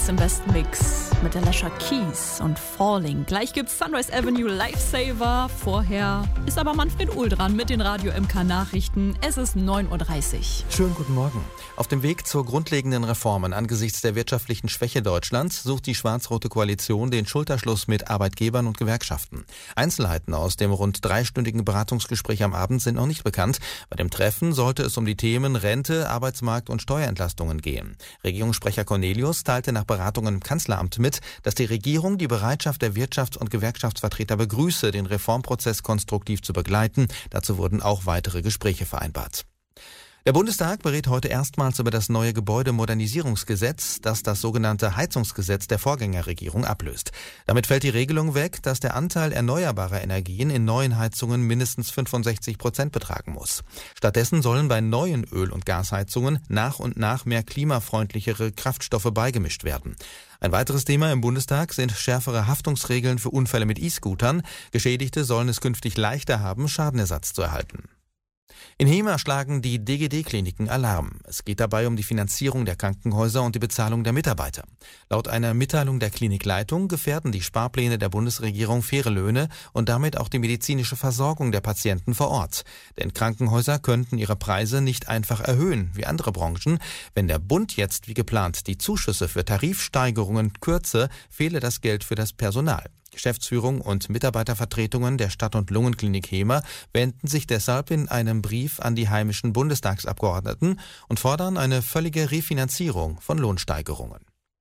Hits im besten Mix mit Alicia Keys und Falling. Gleich gibt's Sunrise Avenue Lifesaver. Vorher ist aber Manfred Uhl dran mit den Radio MK Nachrichten. Es ist 9.30 Uhr. Schönen guten Morgen. Auf dem Weg zur grundlegenden Reformen angesichts der wirtschaftlichen Schwäche Deutschlands sucht die schwarz-rote Koalition den Schulterschluss mit Arbeitgebern und Gewerkschaften. Einzelheiten aus dem rund dreistündigen Beratungsgespräch am Abend sind noch nicht bekannt. Bei dem Treffen sollte es um die Themen Rente, Arbeitsmarkt und Steuerentlastungen gehen. Regierungssprecher Cornelius teilte nach Beratungen im Kanzleramt mit, dass die Regierung die Bereitschaft der Wirtschafts- und Gewerkschaftsvertreter begrüße, den Reformprozess konstruktiv zu begleiten. Dazu wurden auch weitere Gespräche vereinbart. Der Bundestag berät heute erstmals über das neue Gebäudemodernisierungsgesetz, das das sogenannte Heizungsgesetz der Vorgängerregierung ablöst. Damit fällt die Regelung weg, dass der Anteil erneuerbarer Energien in neuen Heizungen mindestens 65% betragen muss. Stattdessen sollen bei neuen Öl- und Gasheizungen nach und nach mehr klimafreundlichere Kraftstoffe beigemischt werden. Ein weiteres Thema im Bundestag sind schärfere Haftungsregeln für Unfälle mit E-Scootern. Geschädigte sollen es künftig leichter haben, Schadenersatz zu erhalten. In Hemer schlagen die DGD-Kliniken Alarm. Es geht dabei um die Finanzierung der Krankenhäuser und die Bezahlung der Mitarbeiter. Laut einer Mitteilung der Klinikleitung gefährden die Sparpläne der Bundesregierung faire Löhne und damit auch die medizinische Versorgung der Patienten vor Ort. Denn Krankenhäuser könnten ihre Preise nicht einfach erhöhen, wie andere Branchen. Wenn der Bund jetzt wie geplant die Zuschüsse für Tarifsteigerungen kürze, fehle das Geld für das Personal. Geschäftsführung und Mitarbeitervertretungen der Stadt- und Lungenklinik Hemer wenden sich deshalb in einem Brief an die heimischen Bundestagsabgeordneten und fordern eine völlige Refinanzierung von Lohnsteigerungen.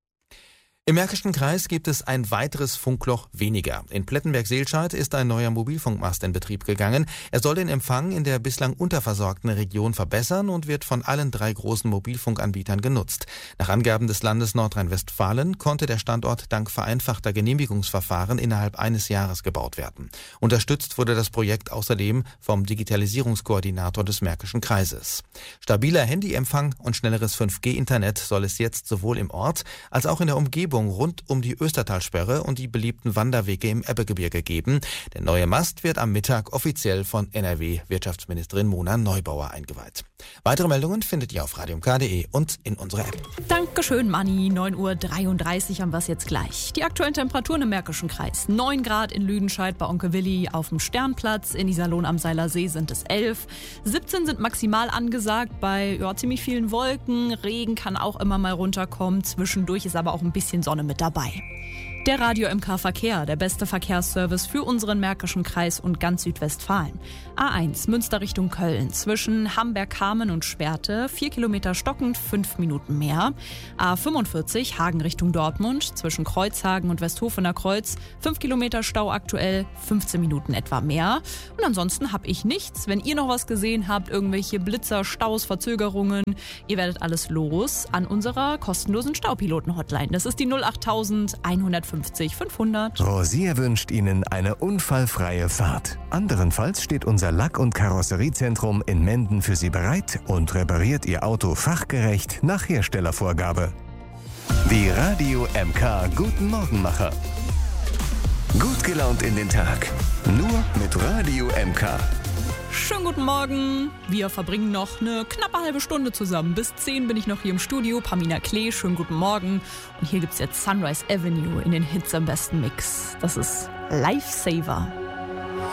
Im Märkischen Kreis gibt es ein weiteres Funkloch weniger. In Plettenberg-Seelscheid ist ein neuer Mobilfunkmast in Betrieb gegangen. Er soll den Empfang in der bislang unterversorgten Region verbessern und wird von allen 3 großen Mobilfunkanbietern genutzt. Nach Angaben des Landes Nordrhein-Westfalen konnte der Standort dank vereinfachter Genehmigungsverfahren innerhalb eines Jahres gebaut werden. Unterstützt wurde das Projekt außerdem vom Digitalisierungskoordinator des Märkischen Kreises. Stabiler Handyempfang und schnelleres 5G-Internet soll es jetzt sowohl im Ort als auch in der Umgebung rund um die Östertalsperre und die beliebten Wanderwege im Ebbegebirge geben. Der neue Mast wird am Mittag offiziell von NRW-Wirtschaftsministerin Mona Neubauer eingeweiht. Weitere Meldungen findet ihr auf radiomk.de und in unserer App. Dankeschön, Manni. 9.33 Uhr haben wir es jetzt gleich. Die aktuellen Temperaturen im Märkischen Kreis. 9 Grad in Lüdenscheid bei Onkel Willi auf dem Sternplatz. In Iserlohn am Seilersee sind es 11. 17 sind maximal angesagt bei ziemlich vielen Wolken. Regen kann auch immer mal runterkommen. Zwischendurch ist aber auch ein bisschen Sonne mit dabei. Der Radio MK Verkehr, der beste Verkehrsservice für unseren Märkischen Kreis und ganz Südwestfalen. A1 Münster Richtung Köln zwischen Hamberg-Hamen und Schwerte 4 Kilometer stockend, 5 Minuten mehr. A45 Hagen Richtung Dortmund zwischen Kreuzhagen und Westhofener Kreuz 5 Kilometer Stau aktuell, 15 Minuten etwa mehr. Und ansonsten habe ich nichts. Wenn ihr noch was gesehen habt, irgendwelche Blitzer, Staus, Verzögerungen, ihr werdet alles los an unserer kostenlosen Staupiloten-Hotline. Das ist die 08000 150 500. Rosier wünscht Ihnen eine unfallfreie Fahrt. Anderenfalls steht unser Lack- und Karosseriezentrum in Menden für Sie bereit und repariert Ihr Auto fachgerecht nach Herstellervorgabe. Die Radio MK Guten Morgenmacher. Gut gelaunt in den Tag. Nur mit Radio MK. Schönen guten Morgen. Wir verbringen noch eine knappe halbe Stunde zusammen. Bis 10 bin ich noch hier im Studio. Pamina Klee, schönen guten Morgen. Und hier gibt's jetzt Sunrise Avenue in den Hits am besten Mix. Das ist Lifesaver.